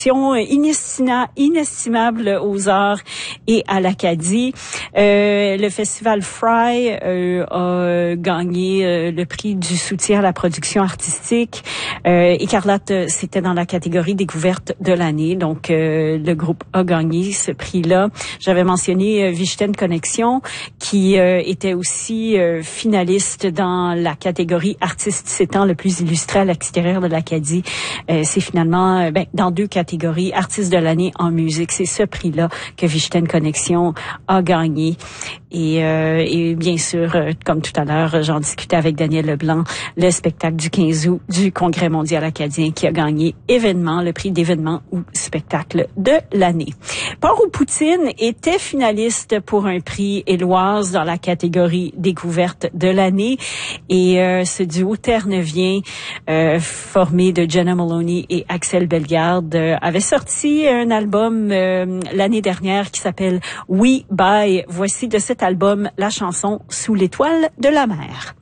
inestimable aux arts et à l'Acadie. Le festival Fry a gagné le prix du soutien à la production artistique. Écarlate, c'était dans la catégorie découverte de l'année. Donc, le groupe a gagné ce prix-là. J'avais mentionné Vichten Connexion, qui était aussi finaliste dans la catégorie artiste s'étant le plus illustré à l'extérieur de l'Acadie. C'est finalement dans 2 catégories. Artiste de l'année en musique. C'est ce prix-là que Vichten Connexion a gagné. Et bien sûr, comme tout à l'heure, j'en discutais avec Daniel Leblanc, le spectacle du 15 août du Congrès mondial acadien qui a gagné le prix d'événement ou spectacle de l'année. Port-aux-Poutines était finaliste pour un prix Éloise dans la catégorie découverte de l'année. Et ce duo ternevien formé de Jenna Maloney et Axel Bellegarde avait sorti un album l'année dernière qui s'appelle We Buy. Voici de cet album la chanson Sous l'étoile de la mer.